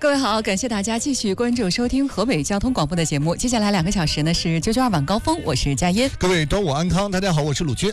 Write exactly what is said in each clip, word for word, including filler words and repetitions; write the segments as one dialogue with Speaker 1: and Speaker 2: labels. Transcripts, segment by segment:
Speaker 1: 各位好，感谢大家继续关注收听河北交通广播的节目。接下来两个小时呢是九九二晚高峰，我是佳音。
Speaker 2: 各位端午安康，大家好，我是鲁军。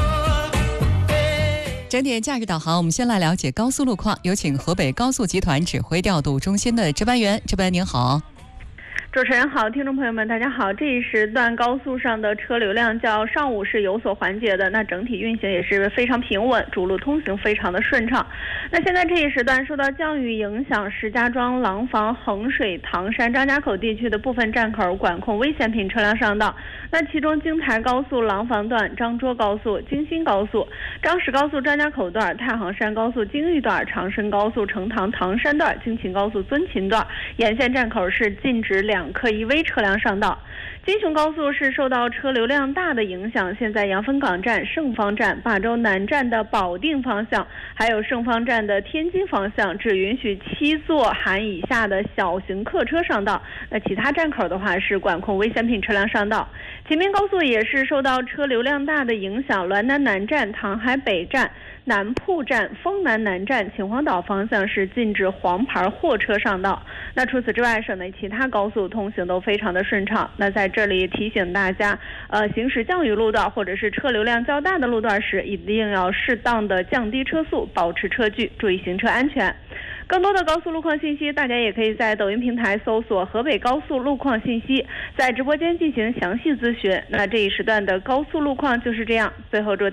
Speaker 1: 整点假日导航，我们先来了解高速路况，有请河北高速集团指挥调度中心的值班员。值班员您好。
Speaker 3: 主持人好，听众朋友们大家好。这一时段高速上的车流量较上午是有所缓解的，那整体运行也是非常平稳，主路通行非常的顺畅。那现在这一时段受到降雨影响，石家庄、廊坊、衡水、唐山、张家口地区的部分站口管控危险品车辆上道。那其中京台高速廊坊段、张涿高速、京新高速、张石高速张家口段、太行山高速京豫段、长深高速成唐唐山段、京秦高速遵勤段沿线站口是禁止两客一危车辆上道。京雄高速是受到车流量大的影响，现在杨汾港站、盛芳站、霸州南站的保定方向，还有盛芳站的天津方向只允许七座含以下的小型客车上道，那其他站口的话是管控危险品车辆上道。秦明高速也是受到车流量大的影响，滦南南站、唐海北站、南铺站、丰南南站、秦皇岛方向是禁止黄牌货车上道。那除此之外，省内其他高速通行都非常的顺畅。那在这里提醒大家，呃，行驶降雨路段或者是车流量较大的路段时，一定要适当的降低车速，保持车距，注意行车安全。更多的高速路况信息，大家也可以在抖音平台搜索河北高速路况信息，在直播间进行详细咨询。那这一时段的高速路况就是这样。最后祝